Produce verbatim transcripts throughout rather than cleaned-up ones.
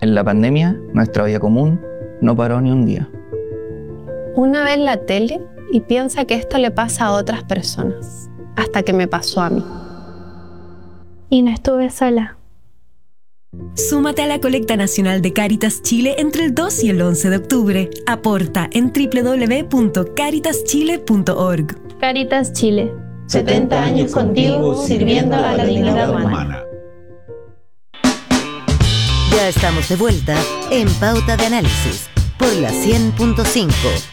En la pandemia, nuestra vida común no paró ni un día. Una ve la tele y piensa que esto le pasa a otras personas, hasta que me pasó a mí. Y no estuve sola. Súmate a la colecta nacional de Cáritas Chile entre el dos y el once de octubre. Aporta en doble u doble u doble u punto cáritas chile punto org. Cáritas Chile. setenta años contigo, sirviendo a la dignidad humana. Ya estamos de vuelta en Pauta de Análisis por la cien punto cinco.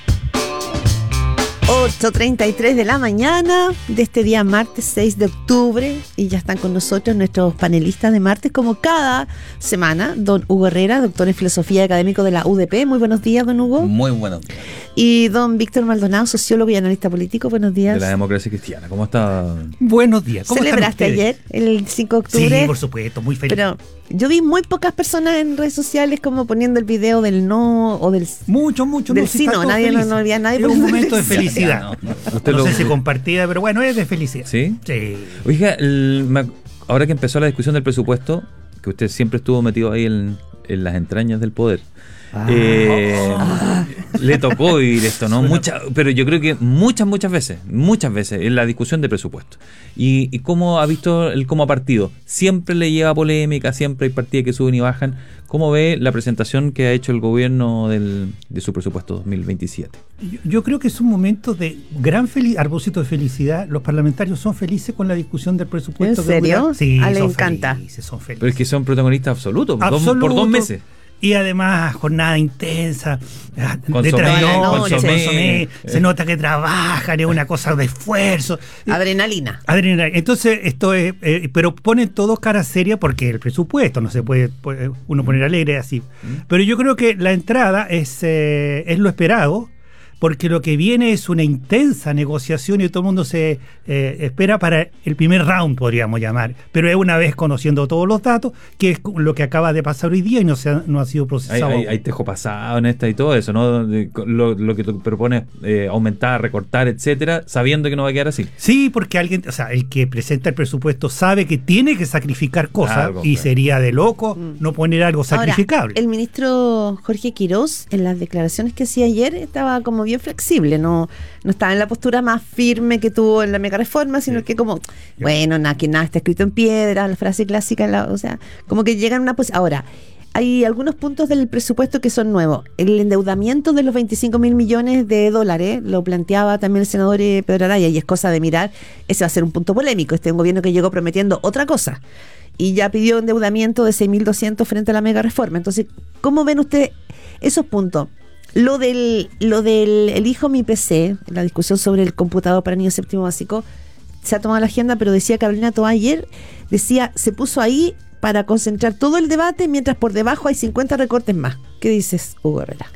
ocho treinta y tres de la mañana de este día martes seis de octubre y ya están con nosotros nuestros panelistas de martes como cada semana, don Hugo Herrera, doctor en filosofía académico de la U D P. Muy buenos días, don Hugo. Muy buenos días. Y don Víctor Maldonado, sociólogo y analista político. Buenos días. De la democracia cristiana. ¿Cómo está? Buenos días. ¿Cómo ¿Celebraste ayer, el cinco de octubre? Sí, por supuesto, muy feliz. Pero yo vi muy pocas personas en redes sociales como poniendo el video del no o del mucho, mucho, del no, sí, no, nadie, no, no había nadie. Es un momento de felicidad. No, no, Usted no lo... sé si compartida, pero bueno, es de felicidad. ¿Sí? Sí. Oiga, el, me, ahora que empezó la discusión del presupuesto, que usted siempre estuvo metido ahí en, en las entrañas del poder. Ah, eh, oh. Le tocó vivir esto, ¿no? Mucha, pero yo creo que muchas, muchas veces, muchas veces en la discusión de presupuesto. Y, y cómo ha visto el cómo ha partido. Siempre le lleva polémica, siempre hay partidas que suben y bajan. ¿Cómo ve la presentación que ha hecho el gobierno del, de su presupuesto dos mil veintisiete? Yo, yo creo que es un momento de gran felicidad, a propósito de felicidad. Los parlamentarios son felices con la discusión del presupuesto. ¿En serio? Sí, a le son encanta. Felices, son felices. Pero es que son protagonistas absolutos, Absoluto. dos, por dos meses. Y además, jornada intensa, consomé, de trabajo, consomé, consomé, se nota que trabajan, es una cosa de esfuerzo. Adrenalina. Adrenalina. Entonces, esto es, eh, pero ponen todo cara seria porque el presupuesto, no se puede, puede uno poner alegre así. ¿Mm? Pero yo creo que la entrada es, eh, es lo esperado, porque lo que viene es una intensa negociación y todo el mundo se eh, espera para el primer round, podríamos llamar. Pero es una vez conociendo todos los datos, que es lo que acaba de pasar hoy día y no, se ha, no ha sido procesado. Hay, hay, hay tejo pasado en esta y todo eso, ¿no? Lo, lo que tú propones, eh, aumentar, recortar, etcétera, sabiendo que no va a quedar así. Sí, porque alguien, o sea, el que presenta el presupuesto sabe que tiene que sacrificar cosas, algo, y claro, sería de loco mm. no poner algo sacrificable. Ahora, el ministro Jorge Quirós, en las declaraciones que hacía ayer, estaba como bien flexible, no, no estaba en la postura más firme que tuvo en la mega reforma, sino sí. que como, bueno, nada, que nada está escrito en piedra, la frase clásica, la, o sea, como que llegan a una posición. Ahora, hay algunos puntos del presupuesto que son nuevos. El endeudamiento de los veinticinco mil millones de dólares, lo planteaba también el senador Pedro Araya, y es cosa de mirar, ese va a ser un punto polémico, este es un gobierno que llegó prometiendo otra cosa, y ya pidió endeudamiento de seis mil doscientos frente a la mega reforma. Entonces, ¿cómo ven ustedes esos puntos? Lo del lo del elijo mi P C, la discusión sobre el computador para niños séptimo básico, se ha tomado la agenda, pero decía Carolina Toá ayer, decía, se puso ahí para concentrar todo el debate, mientras por debajo hay cincuenta recortes más. ¿Qué dices, Hugo Herrera?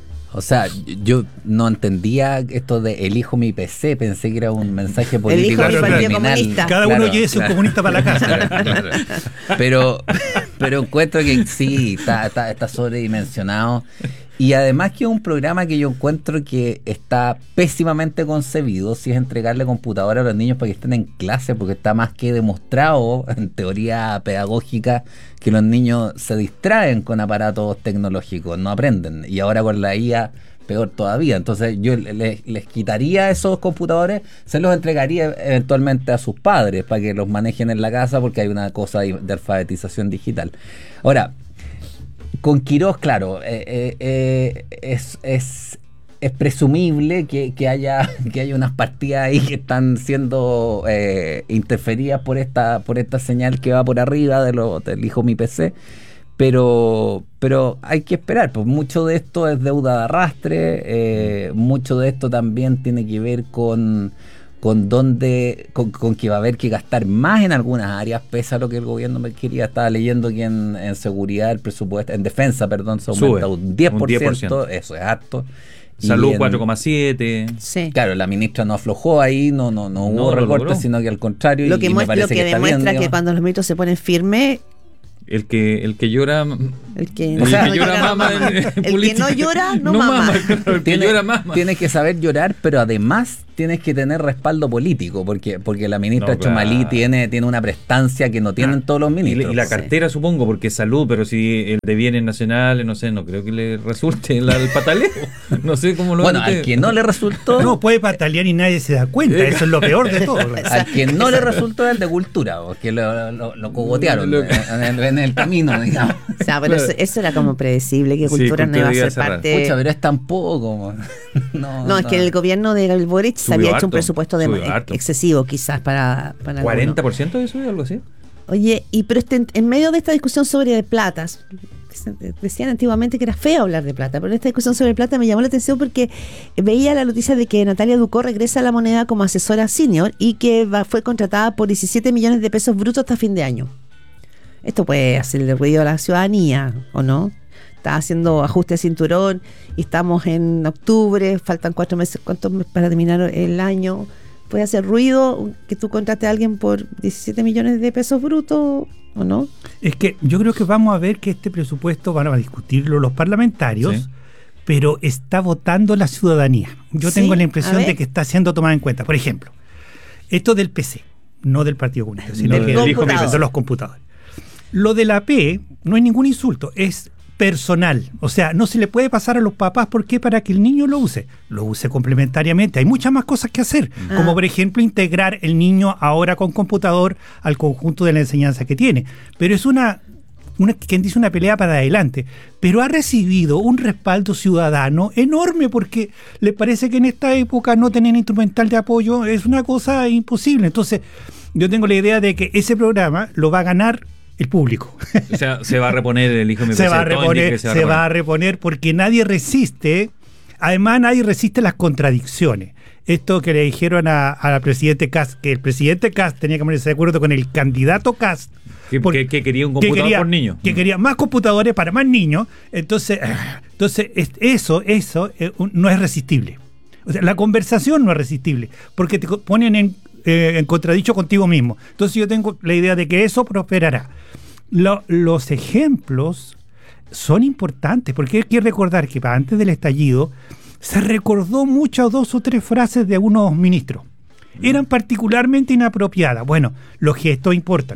O sea, yo no entendía esto de elijo mi P C, pensé que era un mensaje político. Elijo mi partido comunista. Cada claro, uno lleve claro. su comunista para la casa. Claro, claro. Pero, pero encuentro que sí, está, está, está sobredimensionado. Y además que es un programa que yo encuentro que está pésimamente concebido si es entregarle computadora a los niños para que estén en clase, porque está más que demostrado en teoría pedagógica que los niños se distraen con aparatos tecnológicos, no aprenden. Y ahora con la I A peor todavía. Entonces yo les, les quitaría esos computadores, se los entregaría eventualmente a sus padres para que los manejen en la casa, porque hay una cosa de alfabetización digital. Ahora, con Quirós, claro, eh, eh, eh, es, es, es presumible que, que haya que haya unas partidas ahí que están siendo eh, interferidas por esta por esta señal que va por arriba de lo, del hijo mi P C, pero pero hay que esperar, pues mucho de esto es deuda de arrastre, eh, mucho de esto también tiene que ver con con donde con, con que va a haber que gastar más en algunas áreas, pese a lo que el gobierno me quería. Estaba leyendo que en, en seguridad el presupuesto, en defensa, perdón, se aumenta Sube, un diez por ciento, un diez por ciento, eso es harto. Salud cuatro coma siete. Sí. Claro, la ministra no aflojó ahí, no no no hubo no recortes, sino que al contrario. Lo que, y, y muestra, me lo que, que demuestra bien, que cuando los ministros se ponen firmes, El que, el que llora el que, el o sea, que llora no mama el en, en que no llora no, no mama, mama. El que tiene, llora mama. Tiene que saber llorar, pero además tienes que tener respaldo político, porque porque la ministra No, claro. Chomalí tiene, tiene una prestancia que no tienen Ah. todos los Y, la- ministros. y la cartera, supongo, porque es salud, pero si el de bienes nacionales, no sé, no creo que le resulte el, el pataleo. No sé cómo lo Bueno, ven al ustedes. que no le resultó, No puede patalear y nadie se da cuenta. Eso es lo peor de todo. al que no le resultó el de cultura, porque lo, lo, lo cogotearon Lo- en, el, en el camino, digamos. O sea, pero eso, eso era como predecible, que Sí, cultura no cultura iba a iba a ser cerrar. parte... Pucha, pero es tan poco. No, No, es que el gobierno de Gabriel Boric se Subió había hecho harto, un presupuesto de subió harto. excesivo quizás para, para ¿cuarenta algunos. por ciento de eso, algo así? Oye, y pero este, en medio de esta discusión sobre platas, decían antiguamente que era feo hablar de plata, pero en esta discusión sobre plata me llamó la atención porque veía la noticia de que Natalia Ducó regresa a La Moneda como asesora senior y que va, fue contratada por diecisiete millones de pesos brutos hasta fin de año. Esto puede hacerle ruido a la ciudadanía, ¿o no? Está haciendo ajuste de cinturón y estamos en octubre, faltan cuatro meses, ¿cuántos meses para terminar el año? ¿Puede hacer ruido que tú contrates a alguien por diecisiete millones de pesos brutos o no? Es que yo creo que vamos a ver que este presupuesto van a discutirlo los parlamentarios, Sí. pero está votando la ciudadanía. Yo Sí, tengo la a impresión ver. de que está siendo tomada en cuenta. Por ejemplo, esto del P C, no del Partido Comunista, sino Del que computador. de los computadores. Lo de la P no es ningún insulto, es personal. O sea, no se le puede pasar a los papás porque para que el niño lo use, lo use complementariamente. Hay muchas más cosas que hacer, Ah. como por ejemplo integrar el niño ahora con computador al conjunto de la enseñanza que tiene. Pero es una, una quien dice una pelea para adelante, pero ha recibido un respaldo ciudadano enorme porque le parece que en esta época no tener instrumental de apoyo es una cosa imposible. Entonces, yo tengo la idea de que ese programa lo va a ganar el público. O sea, se va a reponer el hijo de mi se P C, va a todo indica reponer, que se va a reponer porque nadie resiste, además nadie resiste las contradicciones. Esto que le dijeron a, a la presidente Kast, que el presidente Kast tenía que ponerse de acuerdo con el candidato Kast, Que, porque- que- que quería un que computador quería, por niño. que quería más computadores para más niños, entonces, entonces es- eso, eso eh, un- no es resistible. O sea, la conversación no es resistible, porque te co- ponen en, eh, en contradicho contigo mismo. Entonces yo tengo la idea de que eso prosperará. Lo- los ejemplos son importantes, porque hay que recordar que para antes del estallido se recordó muchas, dos o tres frases de algunos ministros. Eran particularmente inapropiadas. Bueno, los gestos importan.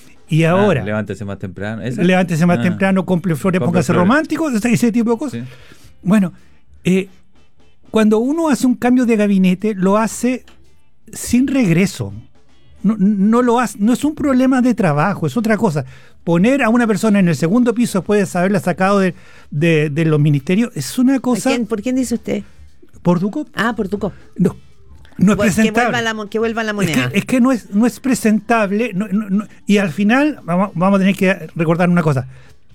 Y Ah, ahora, levántese más temprano. ¿Esa? levántese más Ah. temprano, compre flores, Compre póngase flores. romántico, ese, ese tipo de cosas. Sí. Bueno, eh, cuando uno hace un cambio de gabinete, lo hace sin regreso. No, no lo hace, no es un problema de trabajo, es otra cosa. Poner a una persona en el segundo piso después de haberla sacado de, de- de los ministerios es una ¿A cosa. quién- ¿Por quién dice usted? ¿Por Duco? Ah, por Tuco. No, no es Bueno, que presentable. vuelva la, mo- que vuelva la Es moneda. que, es que no es no es presentable no- no- no- y al final vamos, vamos a tener que recordar una cosa.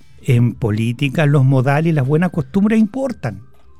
En política los modales y las buenas costumbres importan.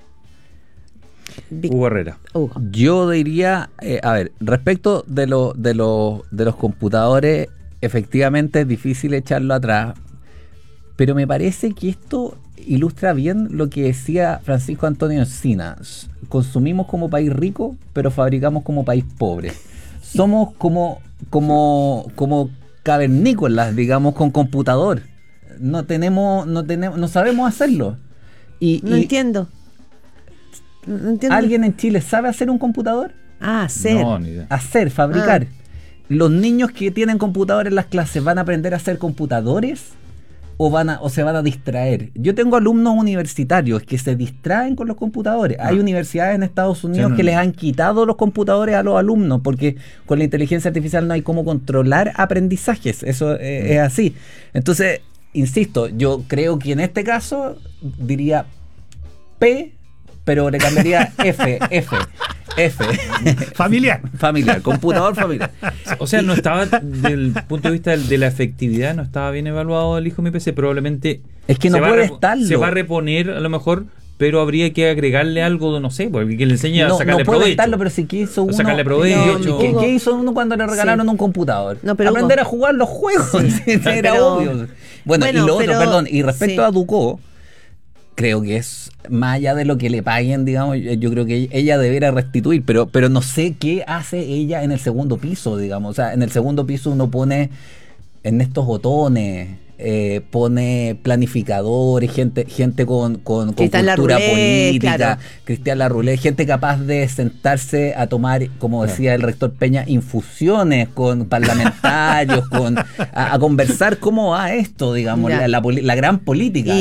Vic- Hugo Herrera. Hugo. Yo diría, eh, a ver, respecto de, lo, de, lo, de los computadores, efectivamente es difícil echarlo atrás, pero me parece que esto ilustra bien lo que decía Francisco Antonio Encina. S- Consumimos como país rico, pero fabricamos como país pobre. Somos como, como, como cavernícolas, digamos, con computador. No tenemos, no tenemos, no sabemos hacerlo. Y, No y entiendo. No no entiendo. ¿alguien en Chile sabe hacer un computador? Ah, hacer. No, ni idea. Hacer, fabricar. ¿Los niños que tienen computadores en las clases van a aprender a hacer computadores o van a o se van a distraer? Yo tengo alumnos universitarios que se distraen con los computadores. Hay universidades en Estados Unidos Sí, no, que no. les han quitado los computadores a los alumnos porque con la inteligencia artificial no hay cómo controlar aprendizajes. Eso eh, es así. Entonces, insisto, yo creo que en este caso diría P, pero le cambiaría F, F, F. Familiar. Familiar, computador familiar. O sea, no estaba, desde el punto de vista del- de la efectividad, no estaba bien evaluado el hijo de mi P C. Probablemente Es que no se va a puede repo- estarlo. Se va a reponer a lo mejor, pero habría que agregarle algo, no sé, porque que le enseñe a No, sacarle no puede provecho. estarlo, pero sí que hizo O uno. sacarle provecho. No, ¿qué, qué hizo uno cuando le regalaron Sí. un computador? No, pero Aprender Hugo. a jugar los juegos. Era Pero- obvio. Bueno, Bueno, y lo otro, pero- perdón, y respecto sí. a Ducó, creo que es más allá de lo que le paguen, digamos, yo yo creo que ella debería restituir, pero, pero no sé qué hace ella en el segundo piso, digamos. O sea, en el segundo piso uno pone Ernesto Botones, eh, pone planificadores, gente, gente con, con, con Cristian cultura Larroulet, política, claro. Cristian Larroulet, gente capaz de sentarse a tomar, como decía el rector Peña, infusiones con parlamentarios, con a, a conversar cómo va esto, digamos, Ya. la, la, poli- la gran política. Y